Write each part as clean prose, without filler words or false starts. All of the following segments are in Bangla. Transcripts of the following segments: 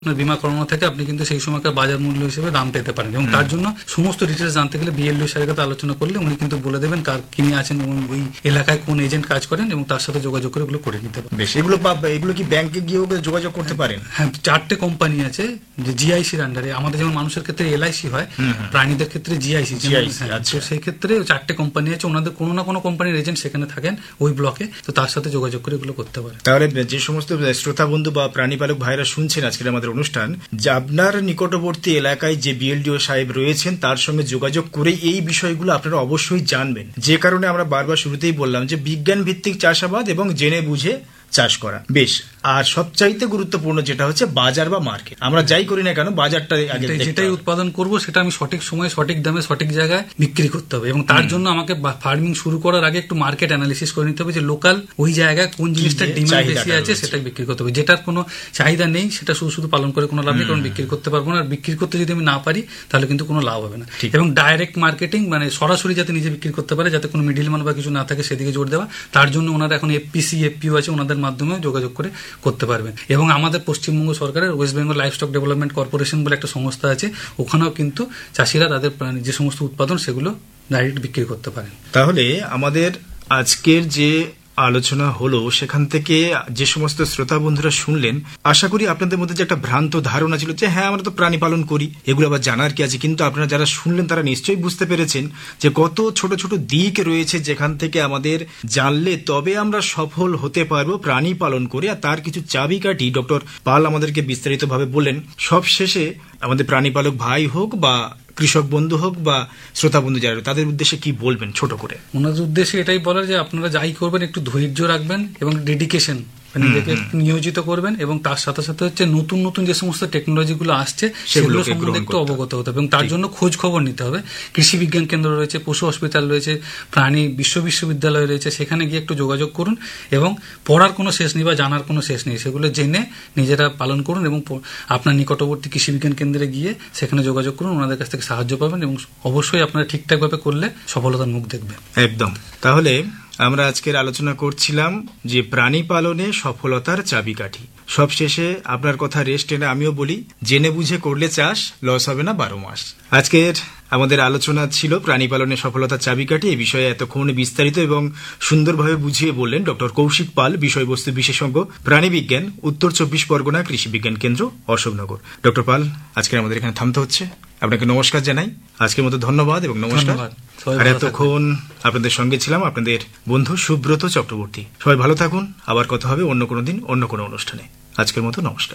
আপনার বীমা করানো থাকে, আপনি কিন্তু সেই সময়কার বাজার মূল্য হিসেবে দাম পেতে পারেন। এবং তার জন্য সমস্ত ডিটেলস জানতে গেলে বিএলডিও স্যারের সাথে আলোচনা করলে উনি কিন্তু বলে দেবেন কার কিনে আছেন এবং ওই এলাকায় কোন এজেন্ট কাজ করেন, এবং তার সাথে যোগাযোগ করে ওগুলো করে নিতে পারেন। বেশ, এগুলো কি ব্যাংকে গিয়েও যোগাযোগ করতে পারেন? হ্যাঁ, 4টে কোম্পানি আছে যে জিআইসির আন্ডারে। আমাদের যেমন মানুষের ক্ষেত্রে এলআইসি হয়, প্রাণীদের ক্ষেত্রে জিআইসি। তো সেই ক্ষেত্রে 4টে কোম্পানি আছে, ওনাদের কোনো না কোনো কোম্পানির এজেন্ট সেখানে থাকেন ওই ব্লকে, তো তার সাথে যোগাযোগ করে এগুলো করতে পারে। তাহলে যে সমস্ত শ্রোতা বন্ধু বা প্রাণী পালক ভাইরা শুনছেন আজকের আমাদের অনুষ্ঠান, যে আপনার নিকটবর্তী এলাকায় যে বিএলডিও সাহেব রয়েছেন তার সঙ্গে যোগাযোগ করে এই বিষয়গুলো আপনারা অবশ্যই জানবেন। যে কারণে আমরা বারবার শুরুতেই বললাম যে বিজ্ঞান ভিত্তিক চাষাবাদ এবং জেনে বুঝে চাষ করা। বেশ, আর সবচাইতে গুরুত্বপূর্ণ যেটা হচ্ছে বাজার বা মার্কেট। আমরা যাই করি না কেন বাজারটা আগে, যেটাই উৎপাদন করব সেটা আমি সঠিক সময়ে সঠিক দামে সঠিক জায়গায় বিক্রি করতে হবে, এবং তার জন্য আমাকে ফার্মিং শুরু করার আগে একটু মার্কেট অ্যানালিসিস করে নিতে হবে যে লোকাল ওই জায়গায় কোন জিনিসটার ডিমান্ড বেশি আছে সেটাই বিক্রি করতে হবে। যেটার কোনো চাহিদা নেই সেটা শুধু পালন করে কোনো লাভ নেই, কারণ বিক্রি করতে পারবো না। আর বিক্রি করতে যদি আমি না পারি তাহলে কিন্তু কোনো লাভ হবে না। এবং ডাইরেক্ট মার্কেটিং, মানে সরাসরি যাতে নিজে বিক্রি করতে পারে, যাতে কোনো মিডিলম্যান বা কিছু না থাকে, সেদিকে জোর দেওয়া। তার জন্য ওনারা এখন এফপিসি এফপিও আছে, ওনাদের মাধ্যমে যোগাযোগ করে করতে পারবেন। এবং আমাদের পশ্চিমবঙ্গ সরকারের West Bengal livestock development corporation বলে একটা সংস্থা আছে, ওখানেও কিন্তু চাষিরা তাদের যে সমস্ত উৎপাদন সেগুলো ডাইরেক্ট বিক্রি করতে পারেন। তাহলে আমাদের আজকের যে আলোচনা হলো সেখান থেকে যে সমস্ত শ্রোতা বন্ধুরা শুনলেন, আশা করি আপনাদের মধ্যে যে একটা ভ্রান্ত ধারণা ছিল যে হ্যাঁ আমরা তো প্রাণী পালন করি, এগুলো আবার জানার কি আছে, কিন্তু আপনারা যারা শুনলেন তারা নিশ্চয়ই বুঝতে পেরেছেন যে কত ছোট ছোট দিক রয়েছে যেখান থেকে আমাদের জানলে তবে আমরা সফল হতে পারবো প্রাণী পালন করে। আর তার কিছু চাবিকাঠি ডক্টর পাল আমাদেরকে বিস্তারিতভাবে বললেন। সব শেষে আমাদের প্রাণী পালক ভাই হোক বা কৃষক বন্ধু হোক বা শ্রোতা বন্ধু যারা, তাদের উদ্দেশ্যে কি বলবেন ছোট করে? ওনাদের উদ্দেশ্যে এটাই বলার যে আপনারা যাই করবেন একটু ধৈর্য রাখবেন এবং ডেডিকেশন, নিজেকে নিয়োজিত করবেন, এবং তার সাথে সাথে হচ্ছে নতুন নতুন যে সমস্ত টেকনোলজি গুলো আসছে সেগুলো সম্বন্ধে একটু অবগত হতে হবে, এবং তার জন্য খোঁজ খবর নিতে হবে। কৃষি বিজ্ঞান কেন্দ্র রয়েছে, পশু হসপিটাল রয়েছে, প্রাণী বিশ্ববিদ্যালয় রয়েছে, সেখানে গিয়ে একটু যোগাযোগ করুন। এবং পড়ার কোনো শেষ নেই বা জানার কোনো শেষ নেই, সেগুলো জেনে নিজেরা পালন করুন এবং আপনার নিকটবর্তী কৃষি বিজ্ঞান কেন্দ্রে গিয়ে সেখানে যোগাযোগ করুন, ওনাদের কাছ থেকে সাহায্য পাবেন, এবং অবশ্যই আপনারা ঠিকঠাকভাবে করলে সফলতার মুখ দেখবেন। একদম। তাহলে আমরা আজকের আলোচনা করছিলাম যে প্রাণী পালনে সফলতার চাবিকাঠি। সবশেষে আপনার কথা রেস্ট এনে আমিও বলি, জেনে বুঝে করলে চাষ, লস হবে না 12 মাস। আজকের আমাদের আলোচনা ছিল প্রাণী পালনে সফলতার চাবিকাঠি। এই বিষয়ে এতক্ষণ বিস্তারিত এবং সুন্দরভাবে বুঝিয়ে বললেন ডক্টর কৌশিক পাল, বিষয়বস্তু বিশেষজ্ঞ, প্রাণী বিজ্ঞান, উত্তর 24 পরগনা কৃষি বিজ্ঞান কেন্দ্র, অশোকনগর। ডক্টর পাল, আজকে আমাদের এখানে থামতে হচ্ছে। আপনাকে নমস্কার জানাই। আজকের মতো ধন্যবাদ এবং নমস্কার। আর এতক্ষণ আপনাদের সঙ্গে ছিলাম আপনাদের বন্ধু সুব্রত চক্রবর্তী। সবাই ভালো থাকুন, আবার কথা হবে অন্য কোনো দিন অন্য কোনো অনুষ্ঠানে। আজকের মতো নমস্কার।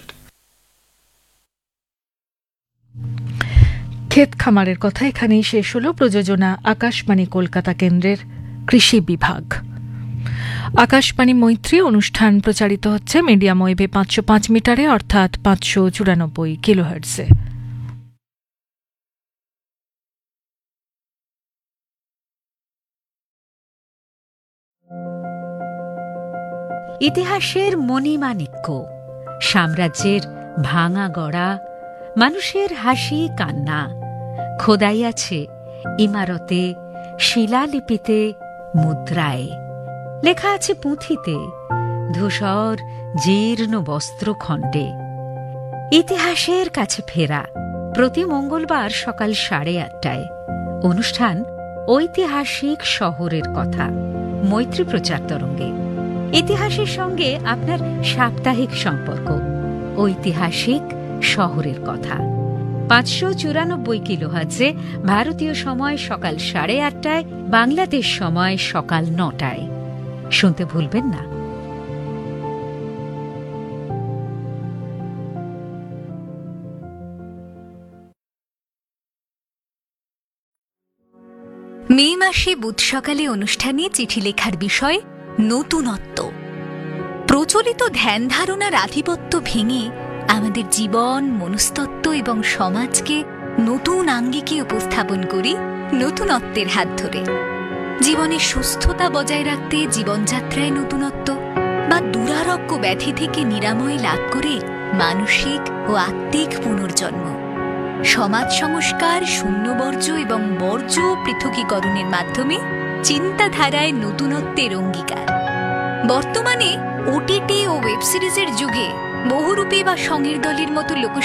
ক্ষেত খামারের কথা এখানেই শেষ হলো। প্রযোজনা আকাশবাণী কলকাতা কেন্দ্রের কৃষি বিভাগ। আকাশবাণী মৈত্রী অনুষ্ঠান প্রচারিত হচ্ছে মিডিয়াম ওয়েভে 505 মিটারে, অর্থাৎ 594 কিলোহার্টজে। ইতিহাসের মণিমাণিক্য, সাম্রাজ্যের ভাঙা গড়া, মানুষের হাসি কান্না খোদাই আছে ইমারতে, শিলালিপিতে, মুদ্রায় লেখা আছে পুঁথিতে, ধূসর জীর্ণ বস্ত্রখণ্ডে। ইতিহাসের কাছে ফেরা প্রতি মঙ্গলবার সকাল 8:30টায়। অনুষ্ঠান ঐতিহাসিক শহরের কথা, মৈত্রী প্রচার তরঙ্গে। ইতিহাসের সঙ্গে আপনার সাপ্তাহিক সম্পর্ক, ঐতিহাসিক শহরের কথা। 594 কিলোহার্টজে ভারতীয় সময় সকাল 8:30টায়, বাংলাদেশ সময় সকাল 9টায়। শুনতে ভুলবেন না। মে মাসে বুধ সকালে অনুষ্ঠানে চিঠি লেখার বিষয় নতুনত্ব। প্রচলিত ধ্যান ধারণার আধিপত্য ভেঙে আমাদের জীবন, মনস্তত্ত্ব এবং সমাজকে নতুন আঙ্গিকে উপস্থাপন করি নতুনত্বের হাত ধরে। জীবনে সুস্থতা বজায় রাখতে জীবনযাত্রায় নতুনত্ব, বা দুরারোগ্য ব্যাধি থেকে নিরাময় লাভ করে মানসিক ও আত্মিক পুনর্জন্ম। সমাজ সংস্কার, শূন্যবর্জ্য এবং বর্জ্য পৃথকীকরণের মাধ্যমে চিন্তাধারায় নতুনত্বের অঙ্গীকার। বর্তমানে ওটিটি ও ওয়েব সিরিজের যুগে বহুরূপী বা সঙের দলের মতো লোক